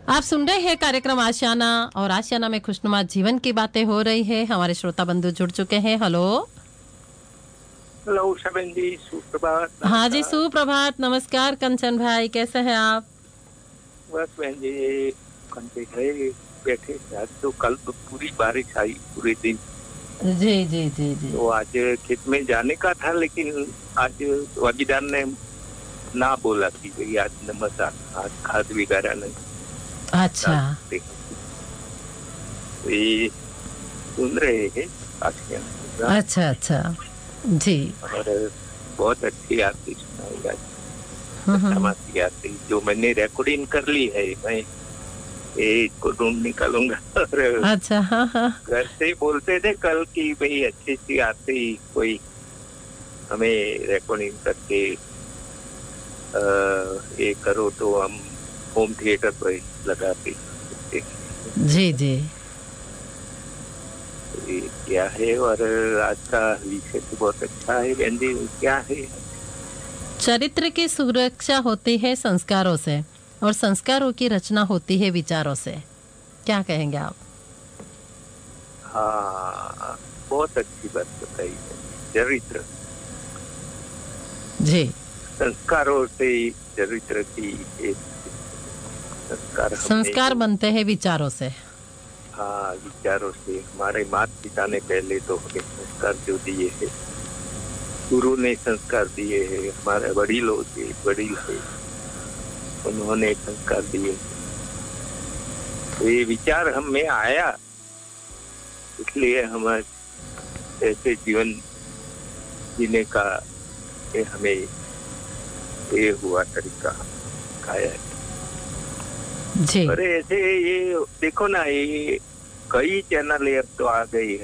आप सुन रहे हैं कार्यक्रम आशियाना और आशियाना में खुशनुमा जीवन की बातें हो रही है। हमारे श्रोता बंधु जुड़ चुके हैं। हेलो हेलो उषा बहन जी, सुप्रभात। हाँ जी, सुप्रभात, नमस्कार कंचन भाई, कैसे हैं आप? बस बहन जी, कंटे है बैठे। आज तो कल तो पूरी बारिश आई पूरे दिन। जी जी जी जी। तो आज खेत में जाने का था, लेकिन आज भागीदार ने ना बोला कि भाई आज नमक आज खाद वगैरह नहीं अच्छा डाल सकते। तो ये सुन रहे हैं आशियाना। अच्छा अच्छा जी। और बहुत अच्छी आरती सुनाई आज। हम्म। समाती आरती जो मैंने रिकॉर्डिंग कर ली है, मैं इसको ढूंढ निकालूंगा। और अच्छा हाँ हाँ। घर से बोलते थे कल की भाई अच्छी सी आरती कोई हमें रिकॉर्डिंग करके ये करो तो हम होम थिएटर पर लगाते। जी जी। ये क्या है? और आज का विषय तो बहुत अच्छा है बहन जी। क्या है? चरित्र की सुरक्षा होती है संस्कारों से और संस्कारों की रचना होती है विचारों से। क्या कहेंगे आप? हाँ, बहुत अच्छी बात बताई है। चरित्र जी। संस्कारों से चरित्र की एक संस्कार बनते हैं विचारों से। हाँ, विचारों से। हमारे माता पिता ने पहले तो हमें संस्कार जो दिए हैं, गुरु ने संस्कार दिए हैं, हमारे वडीलों के वडील है उन्होंने संस्कार दिए। तो ये विचार हम में आया, इसलिए हम ऐसे जीवन जीने का ये हमें ये हुआ तरीका खाया है। जी। अरे ऐसे ये देखो ना, ये कई चैनल अब तो आ गई है।